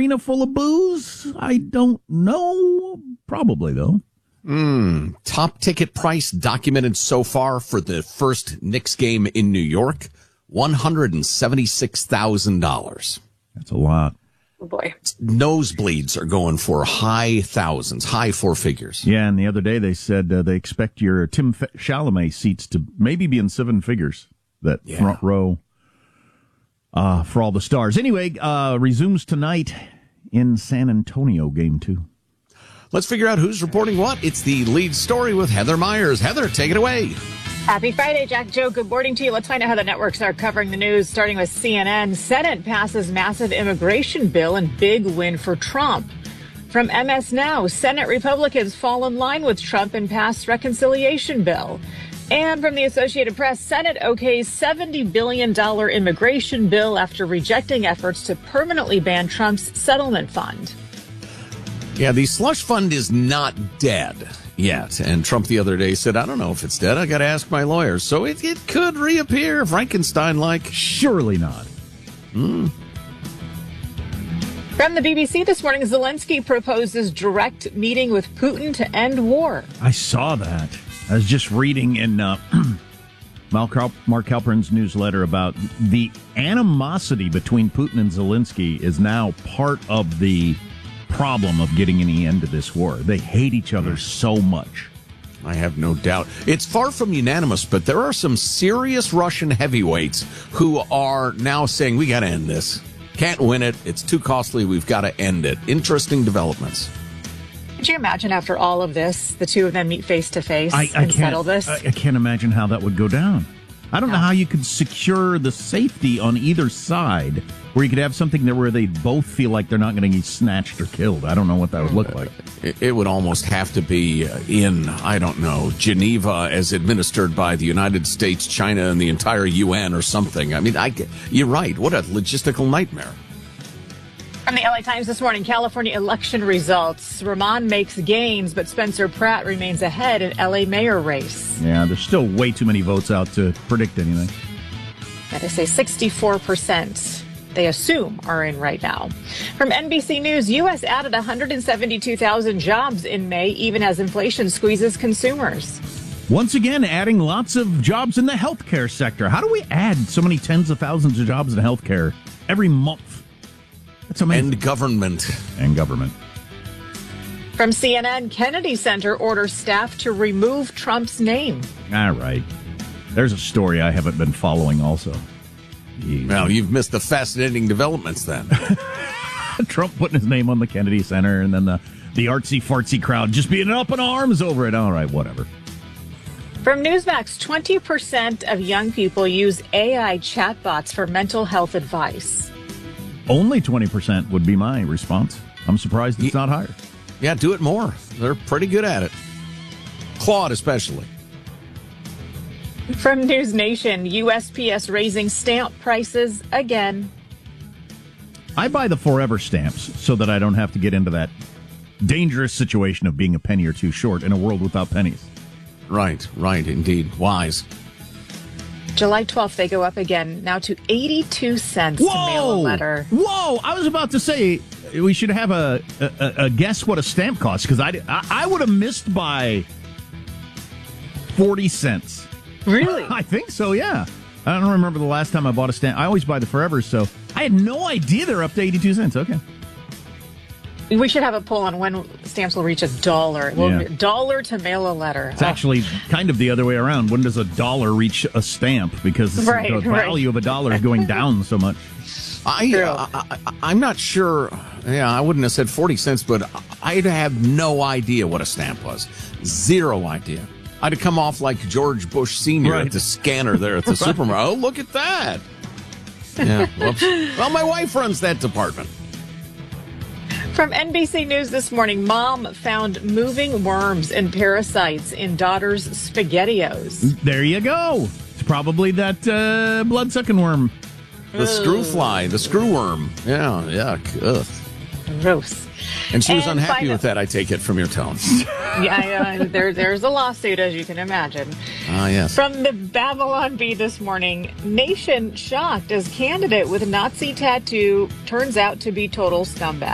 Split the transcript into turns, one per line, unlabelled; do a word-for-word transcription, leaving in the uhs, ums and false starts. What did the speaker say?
arena full of booze? I don't know. Probably, though.
Mm, top ticket price documented so far for the first Knicks game in New York, one hundred seventy-six thousand dollars.
That's a lot.
Oh, boy.
Nosebleeds are going for high thousands, high four figures.
Yeah, and the other day they said uh, they expect your Tim Chalamet seats to maybe be in seven figures, that
yeah.
front row uh, for all the stars. Anyway, uh, resumes tonight in San Antonio, game two.
Let's figure out who's reporting what. It's the lead story with Heather Myers. Heather, take it away.
Happy Friday, Jack. Joe, good morning to you. Let's find out how the networks are covering the news, starting with C N N. Senate passes massive immigration bill and big win for Trump. From M S Now, Senate Republicans fall in line with Trump and pass reconciliation bill. And from the Associated Press, Senate okays seventy billion dollars immigration bill after rejecting efforts to permanently ban Trump's settlement fund.
Yeah, the slush fund is not dead yet. And Trump the other day said, I don't know if it's dead. I got to ask my lawyers. So it, it could reappear, Frankenstein-like.
Surely not.
Mm.
From the B B C this morning, Zelensky proposes direct meeting with Putin to end war.
I saw that. I was just reading in uh, Mark Halperin's newsletter about the animosity between Putin and Zelensky is now part of the problem of getting any end to this war. They hate each other so much.
I have no doubt. It's far from unanimous, but there are some serious Russian heavyweights who are now saying, we got to end this. Can't win it. It's too costly. We've got to end it. Interesting developments.
Could you imagine after all of this, the two of them meet face to face
I, I
and settle this?
I, I can't imagine how that would go down. I don't no. know how you could secure the safety on either side where you could have something there where they both feel like they're not going to get snatched or killed. I don't know what that would look like.
It, it would almost have to be in, I don't know, Geneva as administered by the United States, China, and the entire U N or something. I mean, I, you're right. What a logistical nightmare.
From the L A Times this morning, California election results. Ramon makes gains, but Spencer Pratt remains ahead in L A mayor race.
Yeah, there's still way too many votes out to predict anything.
Yeah, they say sixty-four percent they assume are in right now. From N B C News, U S added one hundred seventy-two thousand jobs in May, even as inflation squeezes consumers.
Once again, adding lots of jobs in the healthcare sector. How do we add so many tens of thousands of jobs in healthcare every month? That's amazing.
And government.
And government.
From C N N, Kennedy Center orders staff to remove Trump's name.
All right. There's a story I haven't been following also. Jeez.
Well, you've missed the fascinating developments then.
Trump putting his name on the Kennedy Center and then the, the artsy-fartsy crowd just being up in arms over it. All right, whatever.
From Newsmax, twenty percent of young people use A I chatbots for mental health advice.
Only twenty percent would be my response. I'm surprised it's
yeah,
not higher.
Yeah, do it more. They're pretty good at it. Claude especially.
From News Nation, U S P S raising stamp prices again.
I buy the forever stamps so that I don't have to get into that dangerous situation of being a penny or two short in a world without pennies.
Right, right, indeed. Wise.
July twelfth, they go up again, now to eighty-two cents
Whoa!
to mail a letter.
Whoa! I was about to say we should have a, a, a guess what a stamp costs, because I, I, I would have missed by forty cents.
Really?
I think so, yeah. I don't remember the last time I bought a stamp. I always buy the Forevers, so I had no idea they're up to eighty-two cents. Okay.
We should have a poll on when stamps will reach a dollar. Well,
Yeah.
a dollar to mail a letter.
It's actually kind of the other way around. When does a dollar reach a stamp? Because
Right,
the value
right.
of a dollar is going down so much.
I, uh, I, I'm not sure. Yeah, I wouldn't have said forty cents, but I'd have no idea what a stamp was. Zero idea. I'd have come off like George Bush Senior
Right.
at the scanner there at the supermarket. Oh, look at that. Yeah. Whoops. Well, my wife runs that department.
From N B C News this morning, mom found moving worms and parasites in daughter's SpaghettiOs.
There you go. It's probably that uh, blood-sucking worm.
The screw fly, the screw worm. Yeah, yuck. Ugh.
Gross.
And she was
And
unhappy
final-
with that, I take it, from your tone.
Yeah, uh, there, there's a lawsuit, as you can imagine.
Ah, yes.
From the Babylon Bee this morning, nation shocked as candidate with Nazi tattoo turns out to be total scumbag.